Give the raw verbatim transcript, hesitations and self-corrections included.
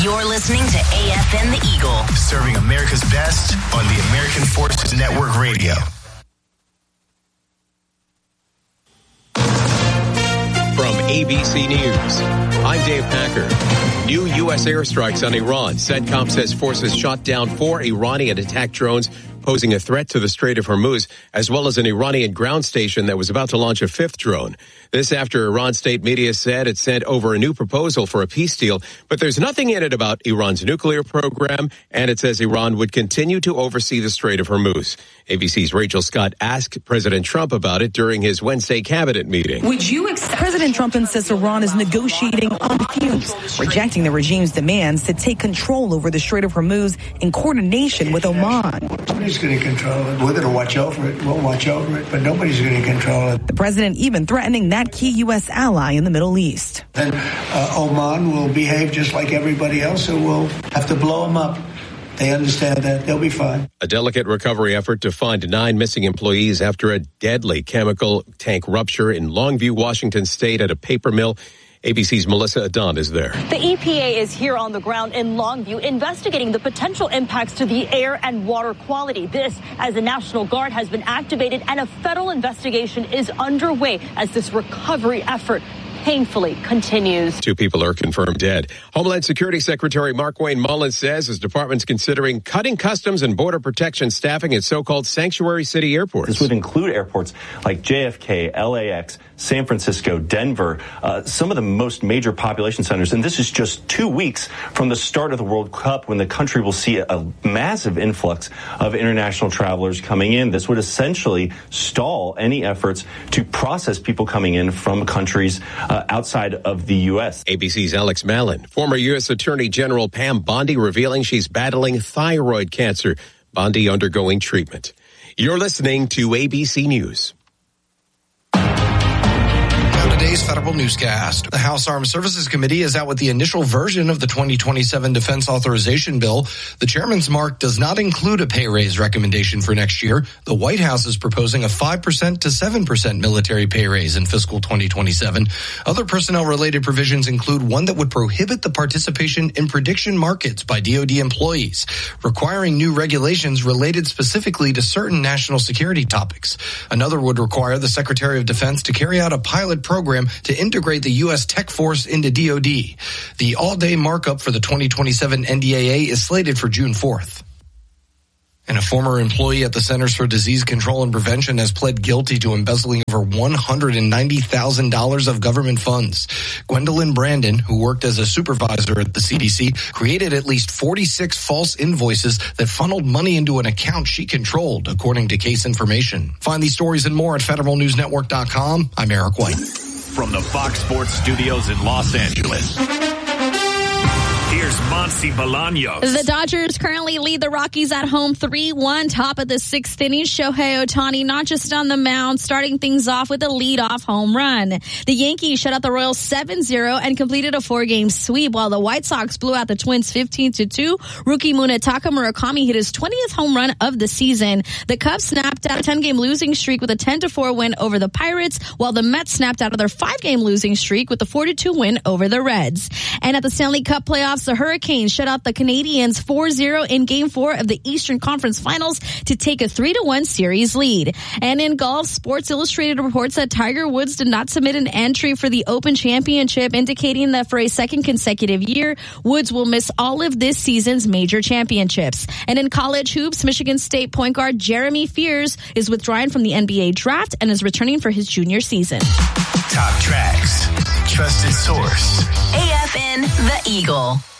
You're listening to A F N The Eagle, serving America's best on the American Forces Network Radio. From A B C News, I'm Dave Packer. New U S airstrikes on Iran. CENTCOM says forces shot down four Iranian attack drones posing a threat to the Strait of Hormuz, as well as an Iranian ground station that was about to launch a fifth drone. This after Iran state media said it sent over a new proposal for a peace deal, but there's nothing in it about Iran's nuclear program, and it says Iran would continue to oversee the Strait of Hormuz. A B C's Rachel Scott asked President Trump about it during his Wednesday cabinet meeting. Would you accept? President Trump insists Iran is negotiating on fumes, rejecting the regime's demands to take control over the Strait of Hormuz in coordination with Oman. Nobody's going to control it. We're going to watch over it. We'll watch over it, but nobody's going to control it. The president even threatening that key U S ally in the Middle East. And uh, Oman will behave just like everybody else, so we'll have to blow them up. They understand that. They'll be fine. A delicate recovery effort to find nine missing employees after a deadly chemical tank rupture in Longview, Washington State at a paper mill. A B C's Melissa Adon is there. The E P A is here on the ground in Longview investigating the potential impacts to the air and water quality. This as the National Guard has been activated and a federal investigation is underway as this recovery effort painfully continues. Two people are confirmed dead. Homeland Security Secretary Markwayne Mullins says his department's considering cutting customs and border protection staffing at so-called sanctuary city airports. This would include airports like J F K, L A X, San Francisco, Denver, uh, some of the most major population centers. And this is just two weeks from the start of the World Cup when the country will see a, a massive influx of international travelers coming in. This would essentially stall any efforts to process people coming in from countries uh, outside of the U S. A B C's Alex Mallon. Former U S Attorney General Pam Bondi revealing she's battling thyroid cancer. Bondi undergoing treatment. You're listening to A B C News. Today's Federal Newscast. The House Armed Services Committee is out with the initial version of the twenty twenty-seven Defense Authorization Bill. The chairman's mark does not include a pay raise recommendation for next year. The White House is proposing a five percent to seven percent military pay raise in fiscal twenty twenty-seven. Other personnel-related provisions include one that would prohibit the participation in prediction markets by D O D employees, requiring new regulations related specifically to certain national security topics. Another would require the Secretary of Defense to carry out a pilot program to integrate the U S tech force into D O D. The all-day markup for the twenty twenty-seven N D A A is slated for June fourth. And a former employee at the Centers for Disease Control and Prevention has pled guilty to embezzling over one hundred ninety thousand dollars of government funds. Gwendolyn Brandon, who worked as a supervisor at the C D C, created at least forty-six false invoices that funneled money into an account she controlled, according to case information. Find these stories and more at federal news network dot com. I'm Eric White. From the Fox Sports Studios in Los Angeles, here's Monty Bolaños. The Dodgers currently lead the Rockies at home three one, top of the sixth inning. Shohei Ohtani not just on the mound, starting things off with a leadoff home run. The Yankees shut out the Royals seven zero and completed a four-game sweep, while the White Sox blew out the Twins fifteen to two. Rookie Munetaka Murakami hit his twentieth home run of the season. The Cubs snapped out a ten-game losing streak with a ten to four win over the Pirates, while the Mets snapped out of their five-game losing streak with a four to two win over the Reds. And at the Stanley Cup playoffs, the Hurricanes shut out the Canadiens four zero in Game four of the Eastern Conference Finals to take a three to one series lead. And in golf, Sports Illustrated reports that Tiger Woods did not submit an entry for the Open Championship, indicating that for a second consecutive year, Woods will miss all of this season's major championships. And in college hoops, Michigan State point guard Jeremy Fears is withdrawing from the N B A draft and is returning for his junior season. Top tracks, trusted source. A F N The Eagle.